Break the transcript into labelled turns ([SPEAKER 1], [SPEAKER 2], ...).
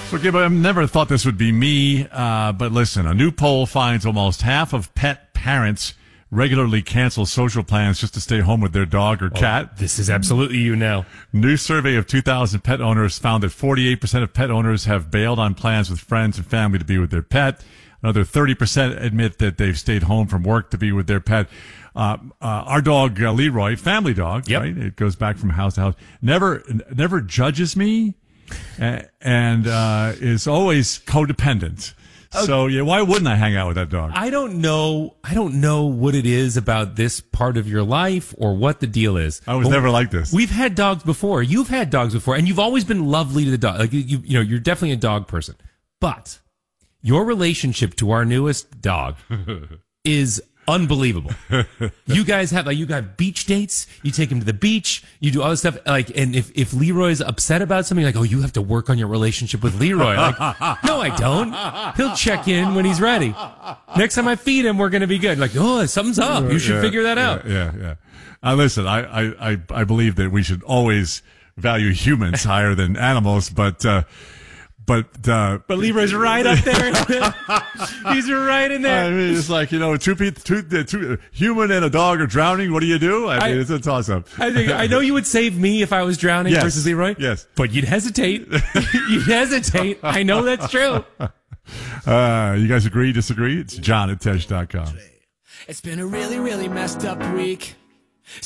[SPEAKER 1] Okay, but I never thought this would be me. But listen, a new poll finds almost half of pet parents regularly cancel social plans just to stay home with their dog or cat.
[SPEAKER 2] This is absolutely you now.
[SPEAKER 1] New survey of 2,000 pet owners found that 48% of pet owners have bailed on plans with friends and family to be with their pet. Another 30% admit that they've stayed home from work to be with their pet. Our dog, Leroy, family dog,
[SPEAKER 2] Yep.
[SPEAKER 1] right? It goes back from house to house. Never judges me and is always codependent. So yeah, why wouldn't I hang out with that dog?
[SPEAKER 2] I don't know what it is about this part of your life or what the deal is.
[SPEAKER 1] I was never like this.
[SPEAKER 2] We've had dogs before. You've had dogs before, and you've always been lovely to the dog. Like you know, you're definitely a dog person. But your relationship to our newest dog is unbelievable. You guys have you got beach dates. You take him to the beach. You do all this stuff. And if Leroy's upset about something, like, oh, you have to work on your relationship with Leroy. Like, no, I don't. He'll check in when he's ready. Next time I feed him, we're going to be good. Like, oh, something's up. You should figure that out.
[SPEAKER 1] Yeah. Listen, I believe that we should always value humans higher than animals, but
[SPEAKER 2] Leroy's right up there. He's right in there.
[SPEAKER 1] I mean, it's like, two human and a dog are drowning. What do you do? I mean, it's a toss-up.
[SPEAKER 2] I know you would save me if I was drowning versus Leroy.
[SPEAKER 1] Yes.
[SPEAKER 2] But you'd hesitate. You'd hesitate. I know that's true.
[SPEAKER 1] You guys agree, disagree? It's John at Tej.com.
[SPEAKER 3] It's been a really, really messed up week.